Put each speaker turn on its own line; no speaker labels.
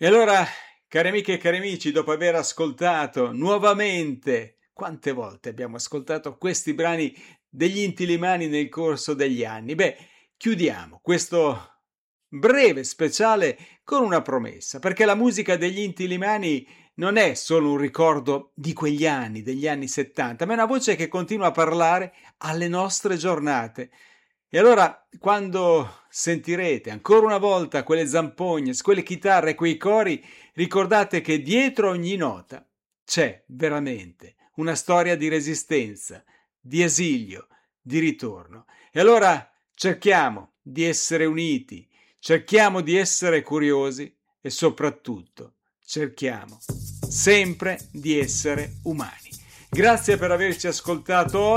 E allora, cari amiche e cari amici, dopo aver ascoltato nuovamente, quante volte abbiamo ascoltato questi brani degli Inti-Illimani nel corso degli anni? Chiudiamo questo breve speciale con una promessa, perché la musica degli Inti-Illimani non è solo un ricordo di quegli anni, degli anni 70, ma è una voce che continua a parlare alle nostre giornate. E allora, quando sentirete ancora una volta quelle zampogne, quelle chitarre, quei cori, ricordate che dietro ogni nota c'è veramente una storia di resistenza, di esilio, di ritorno. E allora cerchiamo di essere uniti, cerchiamo di essere curiosi e soprattutto cerchiamo sempre di essere umani. Grazie per averci ascoltato oggi.